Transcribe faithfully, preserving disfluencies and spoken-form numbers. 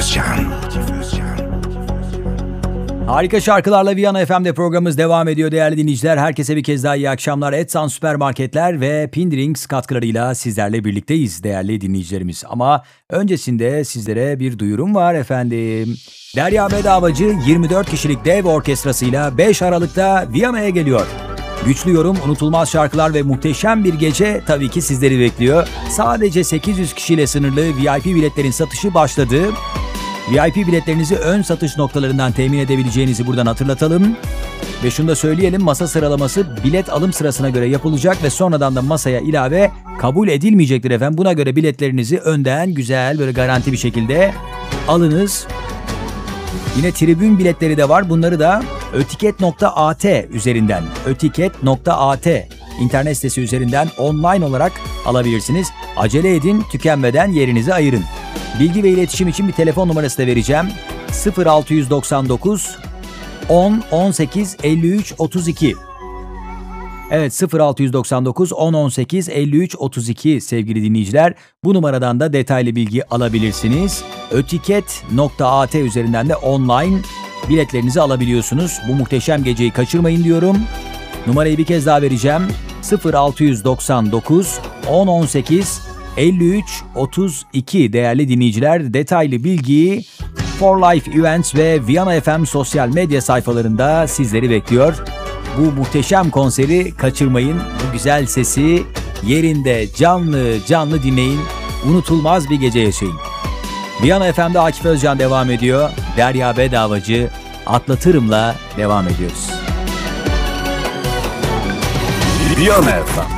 Özcan. Harika şarkılarla Viyana F M'de programımız devam ediyor değerli dinleyiciler. Herkese bir kez daha iyi akşamlar. Etsan Süpermarketler ve Pindrings katkılarıyla sizlerle birlikteyiz değerli dinleyicilerimiz. Ama öncesinde sizlere bir duyurum var efendim. Derya Bedavacı yirmi dört kişilik dev orkestrasıyla beş Aralık'ta Viyana'ya geliyor. Güçlü yorum, unutulmaz şarkılar ve muhteşem bir gece tabii ki sizleri bekliyor. Sadece sekiz yüz kişiyle sınırlı V I P biletlerin satışı başladı. V I P biletlerinizi ön satış noktalarından temin edebileceğinizi buradan hatırlatalım. Ve şunu da söyleyelim, masa sıralaması bilet alım sırasına göre yapılacak ve sonradan da masaya ilave kabul edilmeyecektir efendim. Buna göre biletlerinizi önden güzel böyle garanti bir şekilde alınız. Yine tribün biletleri de var. Bunları da ötiket nokta at üzerinden, ötiket nokta at internet sitesi üzerinden online olarak alabilirsiniz. Acele edin, tükenmeden yerinizi ayırın. Bilgi ve iletişim için bir telefon numarası da vereceğim. sıfır altı doksan dokuz on on sekiz elli üç otuz iki. Evet, sıfır altı doksan dokuz on on sekiz elli üç otuz iki sevgili dinleyiciler. Bu numaradan da detaylı bilgi alabilirsiniz. ötiket nokta at üzerinden de online biletlerinizi alabiliyorsunuz. Bu muhteşem geceyi kaçırmayın diyorum. Numarayı bir kez daha vereceğim. sıfır altı doksan dokuz on on sekiz elli üç otuz iki değerli dinleyiciler. Detaylı bilgiyi For Life Events ve Viyana F M sosyal medya sayfalarında sizleri bekliyor. Bu muhteşem konseri kaçırmayın. Bu güzel sesi yerinde canlı canlı dinleyin. Unutulmaz bir gece yaşayın. Viyana F M'de Akif Özcan devam ediyor. Derya Bedavacı Atlatırım'la devam ediyoruz. Viyana F M